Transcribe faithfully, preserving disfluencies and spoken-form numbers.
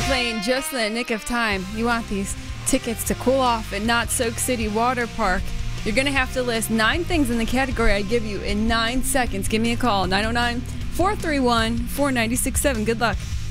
playing just in the nick of time. You want these tickets to cool off at Not Soak City Water Park. You're going to have to list nine things in the category I give you in nine seconds. Give me a call, nine oh nine, four three one, four nine six seven. Good luck.